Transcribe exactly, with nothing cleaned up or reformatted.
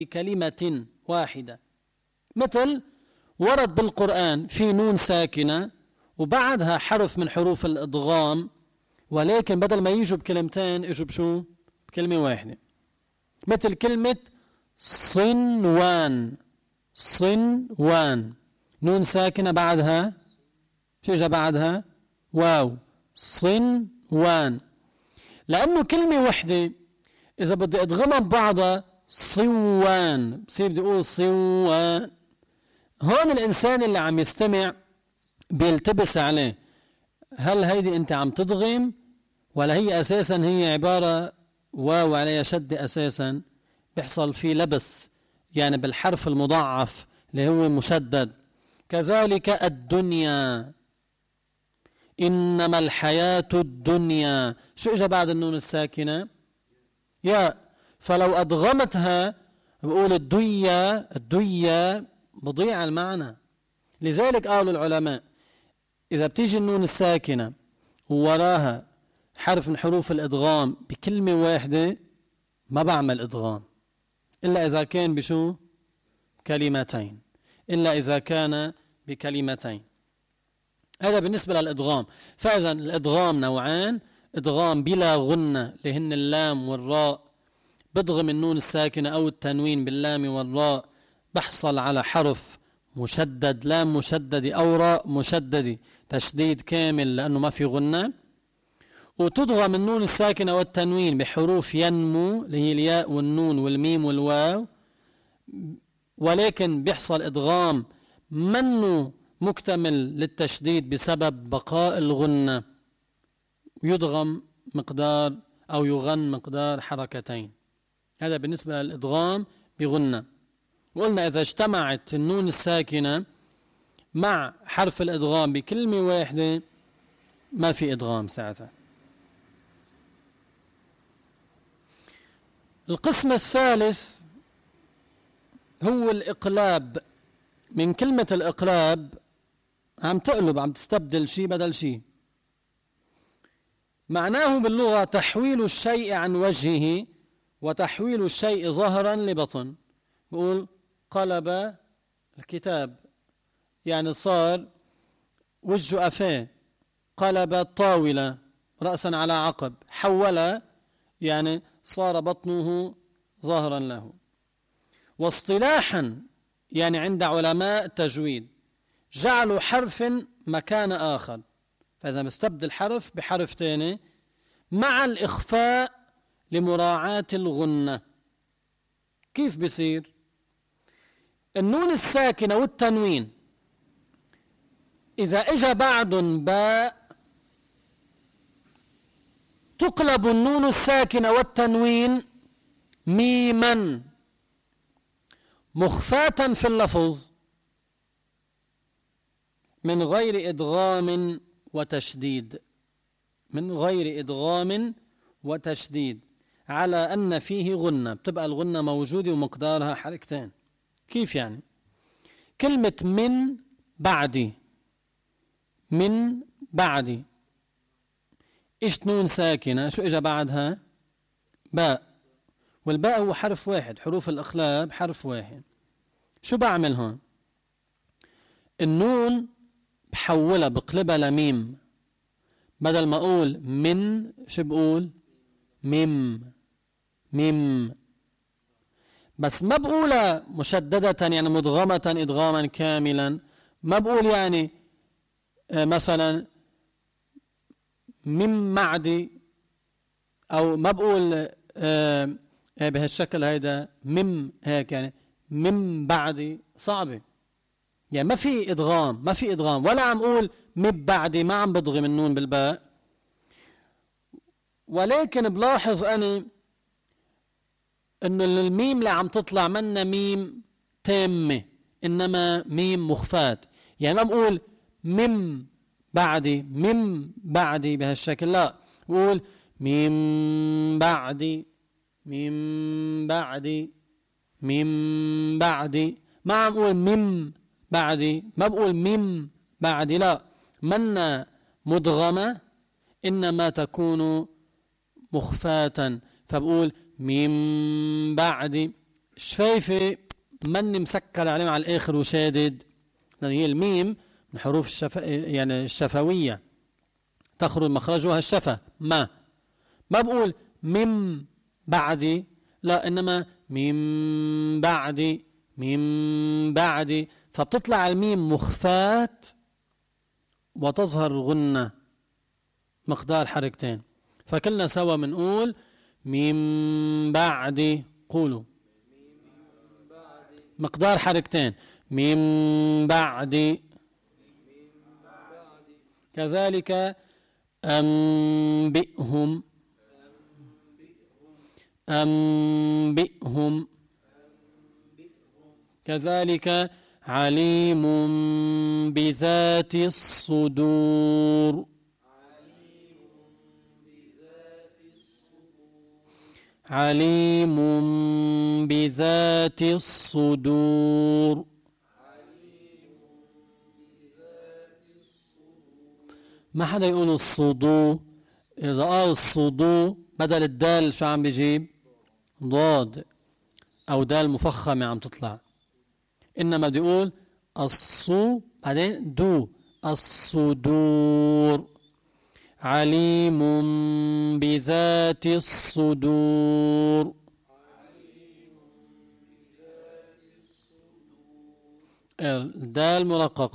كلمة واحدة. مثل ورد بالقرآن في نون ساكنة وبعدها حرف من حروف الإدغام، ولكن بدل ما يجوا بكلمتين يجوا بشو؟ بكلمة واحدة. مثل كلمة صنوان، صنوان نون ساكنة بعدها شو اجى بعدها؟ واو، صنوان. لأنه كلمة واحدة إذا بدي أدغمها ببعضها صوان، بصير بدي أقول صوان. هون الإنسان اللي عم يستمع بيلتبس عليه، هل هيدي أنت عم تدغم ولا هي أساسا هي عبارة واو عليها شد؟ أساسا بيحصل فيه لبس يعني بالحرف المضاعف اللي هو مشدد. كذلك الدنيا، إنما الحياة الدنيا، شو إجا بعد النون الساكنة؟ يا. فلو أدغمتها بقول الدنيا، الدنيا بضيع المعنى. لذلك قالوا العلماء إذا بتيجي النون الساكنة ووراها حرف من حروف الإدغام بكلمة واحدة ما بعمل إدغام إلا إذا كان بشو؟ كلمتين، إلا إذا كان بكلمتين. هذا بالنسبة للإدغام. فإذا الإدغام نوعان: إدغام بلا غنة اللي هن اللام والراء، بدغم النون الساكنة أو التنوين باللام والراء، بحصل على حرف مشدد، لام مشددة أو راء مشددة تشديد كامل لأنه ما في غنة. وتدغم النون الساكنة والتنوين بحروف ينمو اللي هي الياء والنون والميم والواو، ولكن بيحصل إدغام منه مكتمل للتشديد بسبب بقاء الغنة، يدغم مقدار أو يغن مقدار حركتين. هذا بالنسبة للإدغام بغنة. وقلنا إذا اجتمعت النون الساكنة مع حرف الإدغام بكلمة واحدة ما في إدغام ساعتها. القسم الثالث هو الإقلاب. من كلمة الإقلاب عم تقلب، عم تستبدل شيء بدل شيء. معناه باللغة تحويل الشيء عن وجهه وتحويل الشيء ظهرا لبطن. بقول قلب الكتاب يعني صار وجه أفاه، قلب الطاولة رأسا على عقب، حول يعني صار بطنه ظهرا له. واصطلاحا يعني عند علماء التجويد جعلوا حرف مكان آخر، فإذا بستبدل حرف بحرف تاني مع الإخفاء لمراعاة الغنة. كيف بيصير؟ النون الساكنة والتنوين إذا إجا بعدن باء تقلب النون الساكنة والتنوين ميما مخفاة في اللفظ من غير إدغام وتشديد، من غير إدغام وتشديد، على أن فيه غنة، بتبقى الغنة موجودة ومقدارها حركتين. كيف يعني؟ كلمة من بعدي، من بعدي إيش نون ساكنة، شو إجا بعدها؟ باء، والباء هو حرف واحد، حروف الإقلاب حرف واحد. شو بعمل هون؟ النون بحولها بقلبها لميم، بدل ما أقول من شو بقول؟ ميم، ميم. بس ما بقولها مشددة يعني مدغمة إدغاما كاملا، ما بقول يعني آه مثلا من معدي، أو ما بقول آه آه بهالشكل هيدا مم هيك يعني من بعدي، صعبة يعني ما في إدغام، ما في إدغام. ولا عم أقول من بعدي، ما عم بدغم النون بالباء. ولكن بلاحظ أنا إنه الميم اللي عم تطلع منا ميم تامة، إنما ميم مخفاة. يعني ما بقول من بعدي، من بعدي بهالشكل، لا بقول من بعدي، من بعدي، من بعدي. ما عم أقول من بعدي، ما بقول من بعدي، لا، منا مدغمة إنما تكون مخفاة، فبقول من بعد شفايفة مني مسكر عليه على الآخر وشادد، لأن هي الميم من حروف الشف... يعني الشفوية تخرج مخرجها الشفة. ما ما بقول من بعدي، لا، إنما من بعدي من بعدي، فبتطلع الميم مخفات وتظهر غنة مقدار حركتين. فكلنا سوا بنقول من بعدي، قولوا مقدار حركتين من بعدي. كذلك أنبئهم أنبئهم. كذلك عليم بذات الصدور عليم بذات الصدور. ما حدا يقول الصدو، إذا قال الصدو بدل الدال شو عم بيجيب؟ ضاد أو دال مفخمة عم تطلع. إنما بدي يقول الصو بعدين دو، الصدور. عليم بذات الصدور. الدال مرققة.